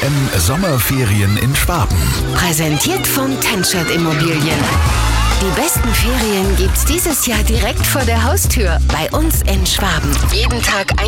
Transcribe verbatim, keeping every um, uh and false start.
M Sommerferien in Schwaben. Präsentiert von Tenschert Immobilien. Die besten Ferien gibt's dieses Jahr direkt vor der Haustür bei uns in Schwaben. Jeden Tag ein